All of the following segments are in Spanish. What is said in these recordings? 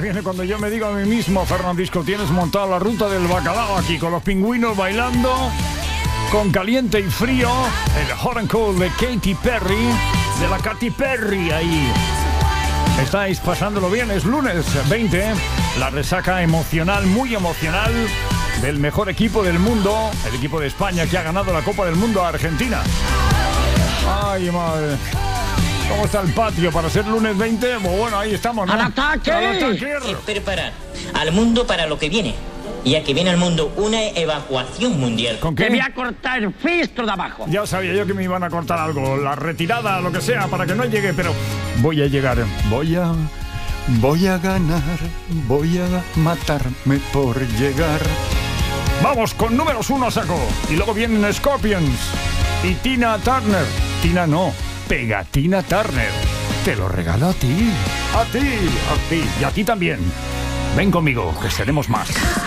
viene cuando yo me digo a mí mismo, Fernandisco, tienes montada la ruta del bacalao aquí, con los pingüinos bailando, con caliente y frío, el Hot and Cold de Katy Perry, de la Katy Perry ahí. Estáis pasándolo bien, es lunes 20, la resaca emocional, muy emocional, del mejor equipo del mundo, el equipo de España que ha ganado la Copa del Mundo a Argentina. Ay, madre. ¿Cómo está el patio para ser lunes 20? Pues bueno, ahí estamos, ¿no? ¡Al ataque! ¡Al ataque! Es preparar al mundo para lo que viene. Ya que viene al mundo una evacuación mundial. ¿Con qué? Te voy a cortar el fistro de abajo. Ya sabía yo que me iban a cortar algo, la retirada, lo que sea, para que no llegue, pero voy a llegar. Voy a ganar, voy a matarme por llegar. Vamos, con números 1 a saco. Y luego vienen Scorpions y Tina Turner. Tina no, Pegatina Turner. Te lo regalo a ti. A ti, a ti. Y a ti también. Ven conmigo, que seremos más.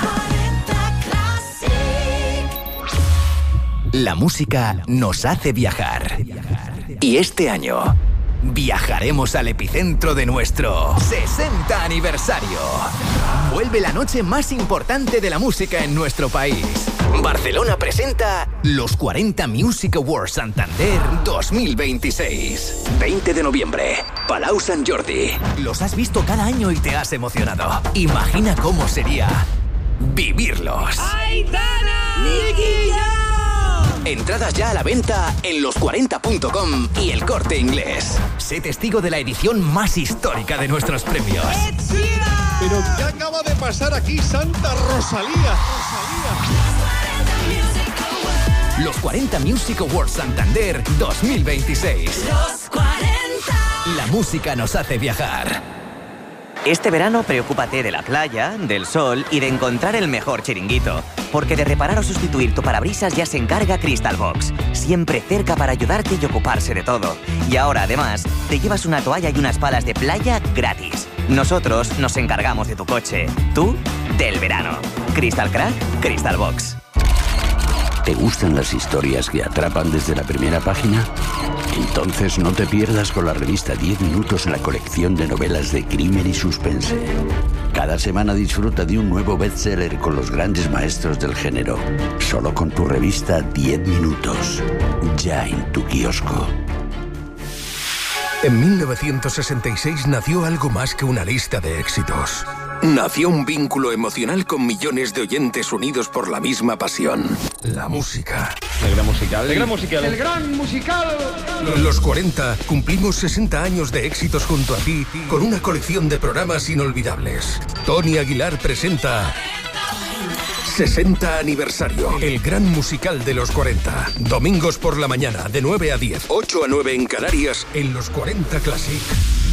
La música nos hace viajar. Y este año viajaremos al epicentro de nuestro 60 aniversario. Vuelve la noche más importante de la música en nuestro país. Barcelona presenta los 40 Music Awards Santander 2026. 20 de noviembre, Palau Sant Jordi. Los has visto cada año y te has emocionado. Imagina cómo sería vivirlos. ¡Aitana! ¡Nicky! Entradas ya a la venta en los40.com y El Corte Inglés. Sé testigo de la edición más histórica de nuestros premios. Pero ¿qué acaba de pasar aquí, Santa Rosalía? Los 40 Music Awards Santander 2026. Los 40. La música nos hace viajar. Este verano preocúpate de la playa, del sol y de encontrar el mejor chiringuito. Porque de reparar o sustituir tu parabrisas ya se encarga Crystal Box. Siempre cerca para ayudarte y ocuparse de todo. Y ahora, además, te llevas una toalla y unas palas de playa gratis. Nosotros nos encargamos de tu coche. Tú, del verano. Crystal Crack, Crystal Box. ¿Te gustan las historias que atrapan desde la primera página? Entonces no te pierdas con la revista 10 minutos en la colección de novelas de crimen y suspense. Cada semana disfruta de un nuevo bestseller con los grandes maestros del género. Solo con tu revista 10 minutos. Ya en tu kiosco. En 1966 nació algo más que una lista de éxitos. Nació un vínculo emocional con millones de oyentes unidos por la misma pasión. La música. El gran musical. El gran musical. El gran musical. Los 40 cumplimos 60 años de éxitos junto a ti con una colección de programas inolvidables. Tony Aguilar presenta 60 aniversario. El gran musical de los 40. Domingos por la mañana de 9 a 10. 8 a 9 en Canarias en los 40 Classic.